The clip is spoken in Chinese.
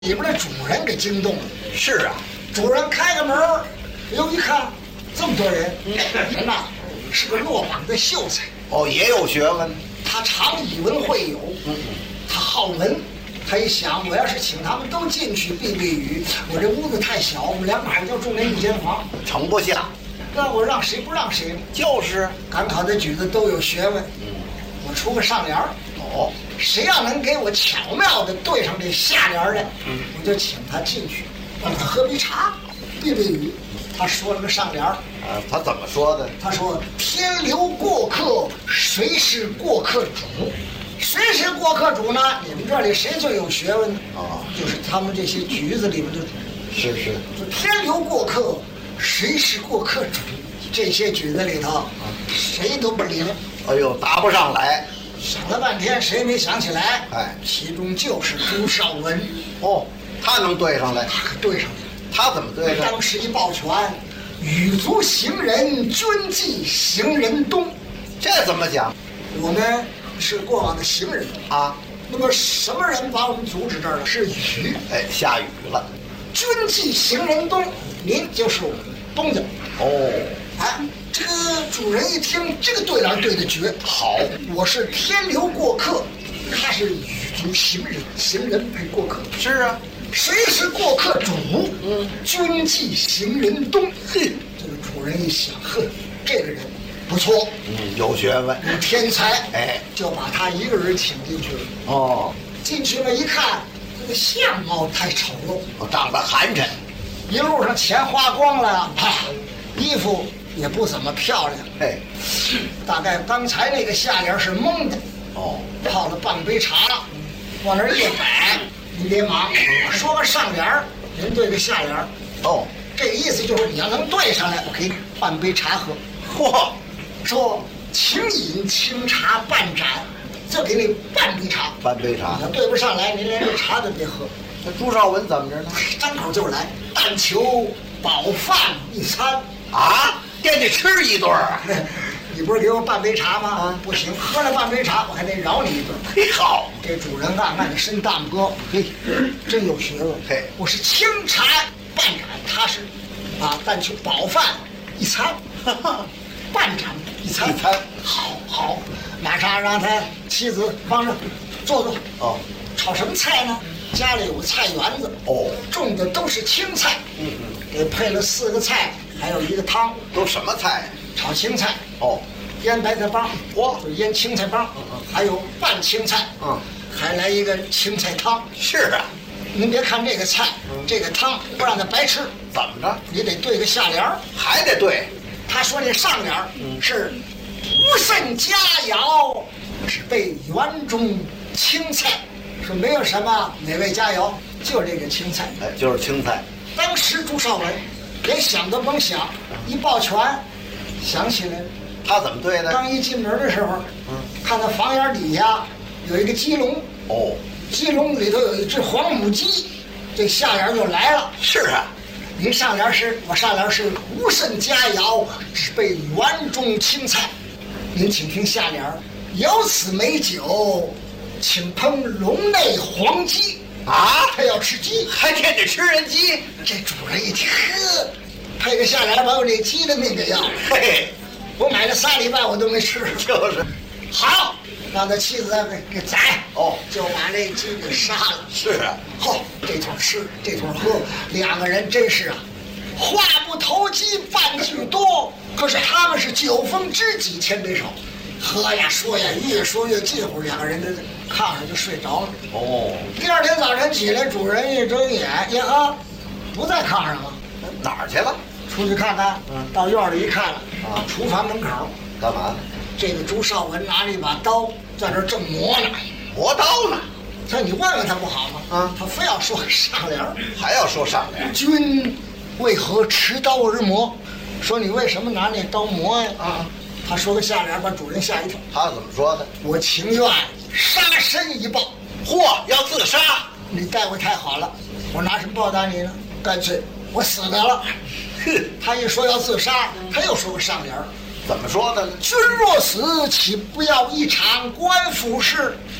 里边的主人给惊动了。 是啊， 主人开个门儿，一看这么多人，人呐是个落榜的秀才。 哦，也有学问。 他常以文会友，他好文。他一想，我要是请他们都进去避避雨，我这屋子太小，我们两口就住那一间房， 盛不下。 那我让谁不让谁呢？ 就是赶考的举子都有学问，我出个上联儿。 哦， 谁要能给我巧妙的对上这下联的，我就请他进去，让他喝杯茶，避避雨。他说了个上联儿， 他怎么说的？ 他说：“天留过客，谁是过客主？谁是过客主呢？你们这里谁最有学问呢？就是他们这些局子里面的主。 是， 就天留过客，谁是过客主？这些局子里头，谁都不灵。 哎呦，答不上来。 想了半天，谁没想起来？ 哎， 其中就是朱绍文。 哦，他能对上来？ 他可对上了。 他怎么对上？ 当时一抱拳，羽足行人，军纪行人东。 这怎么讲？ 我们是过往的行人啊。 那么什么人把我们阻止这儿了？是雨。 哎，下雨了。 军纪行人东，您就是我们东家。 哦， 哎，这个主人一听这个对联对的绝， 好， 我是天留过客，他是羽足行人，行人配过客。 是啊， 谁是过客主？军纪行人东。这个主人一想，呵，这个人不错， 有学问， 有天才， 哎， 就把他一个人请进去了。 哦， 进去了一看，这个相貌太丑陋， 长得寒碜， 一路上钱花光了，衣服也不怎么漂亮。 哎， 大概刚才那个下联是蒙的。 哦， 泡了半杯茶，往那儿一摆，你别忙，我说个上联儿，您对个下联儿。 哦， 这个意思就是你要能对上来，我给你半杯茶喝。 嚯， 说请饮清茶半盏，就给你半杯茶。 半杯茶你要对不上来，您连这茶都别喝。 那朱绍文怎么着呢？ 张口就来，但求饱饭一餐。 啊，惦记吃一顿啊？ 你不是给我半杯茶吗？不行，喝了半杯茶，我还得饶你一顿。 嘿，好， 这主人暗暗的伸大拇哥，嘿，真有学问。 嘿， 我是清茶半盏，他是但求饱饭一餐，半盏一餐。好，马上让他妻子帮着做。 哦， 炒什么菜呢？家里有菜园子，种的都是青菜。给配了4个菜，还有1个汤。 都什么菜？ 炒青菜。腌白菜帮，就腌青菜帮，还有拌青菜，还来一个青菜汤。 是啊， 您别看这个菜，这个汤不让他白吃， 怎么着？ 你得对个下联儿， 还得对。 他说这上联儿是无甚佳肴，只备园中青菜，说没有什么美味佳肴，就这个青菜。 哎，就是青菜。 当时朱绍文连想都甭想，一抱拳，想起来了。 他怎么对的？ 刚一进门的时候，看到房檐底下有一个鸡笼，鸡笼里头有一只黄母鸡，这下联就来了。 是啊， 您上联我上联是无甚佳肴，只备园中青菜。您请听下联，有此美酒，请烹笼内黄鸡。他要吃鸡， 还惦记吃人鸡。 这主人一听，呵，配个下联把我这鸡的命给要了。 嘿， 我买了3礼拜我都没吃。 就是， 好，让他妻子给宰。就把这鸡给杀了。 是啊， 这顿吃，这顿喝，2个人真是话不投机半句多。可是他们是酒逢知己千杯少，喝呀说呀，越说越近乎，2个人在炕上就睡着了。第2天早晨起来，主人一睁眼，呀不在炕上了， 哪儿去了？ 出去看看。到院里一看了，厨房门口干嘛？ 这个朱绍文拿着一把刀在这正磨呢。 磨刀呢？ 他你问问他不好吗？他非要说上联， 还要说上联。 君为何持刀而磨？说你为什么拿那刀磨呀？他说个下联，把主人吓一跳。 他怎么说的？ 我情愿杀身以报。 要自杀？ 你待我太好了，我拿什么报答你呢？干脆我死得了。他一说要自杀，他又说个上联， 怎么说的呢？ 君若死，岂不要一场官府事？